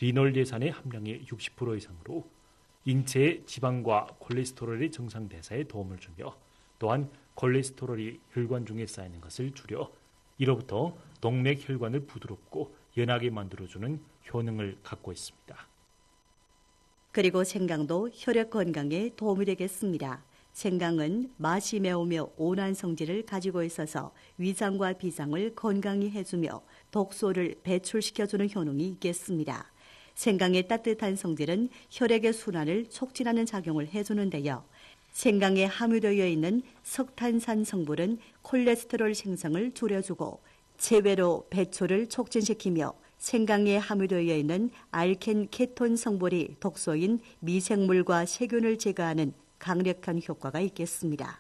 리놀 예산의 함량의 60% 이상으로 인체의 지방과 콜레스테롤의 정상 대사에 도움을 주며 또한 콜레스테롤이 혈관 중에 쌓이는 것을 줄여 이로부터 동맥 혈관을 부드럽고 연하게 만들어주는 효능을 갖고 있습니다. 그리고 생강도 혈액 건강에 도움이 되겠습니다. 생강은 맛이 매우며 온화한 성질을 가지고 있어서 위장과 비장을 건강히 해주며 독소를 배출시켜주는 효능이 있겠습니다. 생강의 따뜻한 성질은 혈액의 순환을 촉진하는 작용을 해주는데요. 생강에 함유되어 있는 석탄산 성분은 콜레스테롤 생성을 줄여주고 체외로 배출을 촉진시키며 생강에 함유되어 있는 알켄 케톤 성분이 독소인 미생물과 세균을 제거하는 강력한 효과가 있겠습니다.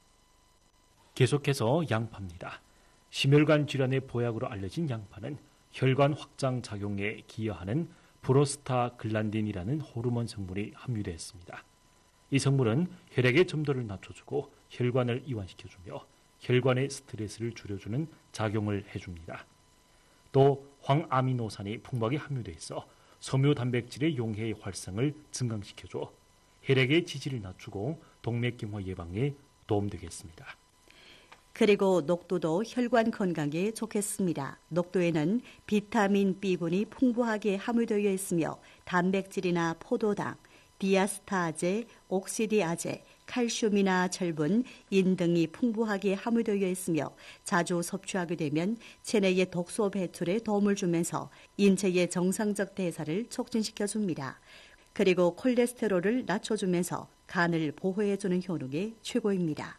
계속해서 양파입니다. 심혈관 질환의 보약으로 알려진 양파는 혈관 확장 작용에 기여하는 프로스타글란딘이라는 호르몬 성분이 함유되어 있습니다. 이 성분은 혈액의 점도를 낮춰주고 혈관을 이완시켜주며 혈관의 스트레스를 줄여주는 작용을 해줍니다. 또 황아미노산이 풍부하게 함유되어 있어 섬유 단백질의 용해의 활성을 증강시켜줘 혈액의 지지를 낮추고 동맥경화 예방에 도움되겠습니다. 그리고 녹두도 혈관 건강에 좋겠습니다. 녹두에는 비타민 B군이 풍부하게 함유되어 있으며 단백질이나 포도당, 디아스타아제, 옥시디아제, 칼슘이나 철분, 인 등이 풍부하게 함유되어 있으며 자주 섭취하게 되면 체내의 독소 배출에 도움을 주면서 인체의 정상적 대사를 촉진시켜줍니다. 그리고 콜레스테롤을 낮춰주면서 간을 보호해주는 효능이 최고입니다.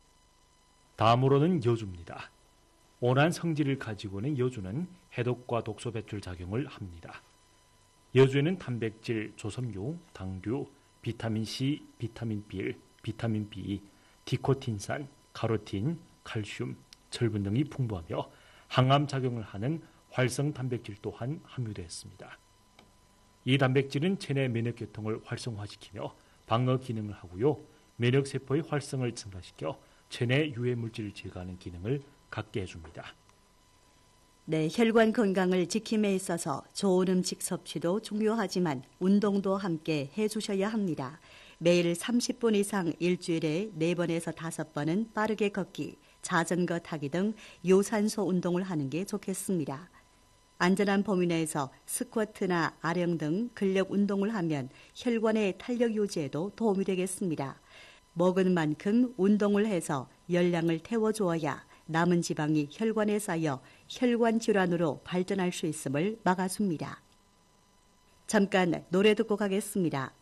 다음으로는 여주입니다. 온화한 성질을 가지고 있는 여주는 해독과 독소 배출 작용을 합니다. 여주에는 단백질, 조섬유, 당류, 비타민C, 비타민 B1, 비타민 B, 디코틴산, 카로틴, 칼슘, 철분 등이 풍부하며 항암 작용을 하는 활성 단백질 또한 함유되어 있습니다. 이 단백질은 체내 면역계통을 활성화시키며 방어 기능을 하고요. 면역세포의 활성을 증가시켜 체내 유해 물질을 제거하는 기능을 갖게 해줍니다. 네, 혈관 건강을 지킴에 있어서 좋은 음식 섭취도 중요하지만 운동도 함께 해주셔야 합니다. 매일 30분 이상 일주일에 4번에서 5번은 빠르게 걷기, 자전거 타기 등 유산소 운동을 하는 게 좋겠습니다. 안전한 범위 내에서 스쿼트나 아령 등 근력 운동을 하면 혈관의 탄력 유지에도 도움이 되겠습니다. 먹은 만큼 운동을 해서 열량을 태워주어야 남은 지방이 혈관에 쌓여 혈관 질환으로 발전할 수 있음을 막아줍니다. 잠깐 노래 듣고 가겠습니다.